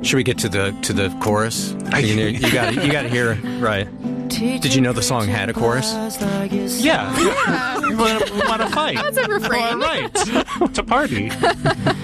Should we get to the chorus? You got to hear right. Did you know the song had a chorus? Yeah. We want to fight. That's a refrain. All right. To party.